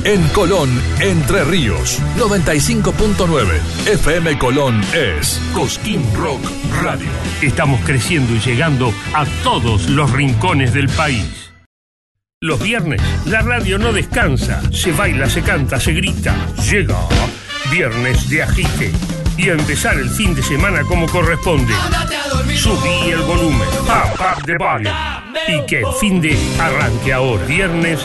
En Colón, Entre Ríos, 95.9. FM Colón es Cosquín Rock Radio. Estamos creciendo y llegando a todos los rincones del país. Los viernes, la radio no descansa. Se baila, se canta, se grita. Llega Viernes de Agite. Y a empezar el fin de semana como corresponde. Subí el volumen. Up the volume. Y que el fin de arranque ahora. Viernes